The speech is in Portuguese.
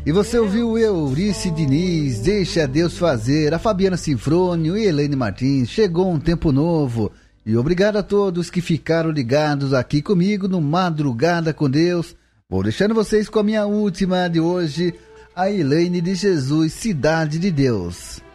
E você ouviu Eurice Diniz, Deixa Deus Fazer, a Fabiana Sinfrônio e Elaine Martins, Chegou um Tempo Novo. E obrigado a todos que ficaram ligados aqui comigo no Madrugada com Deus. Vou deixando vocês com a minha última de hoje, a Elaine de Jesus, Cidade de Deus.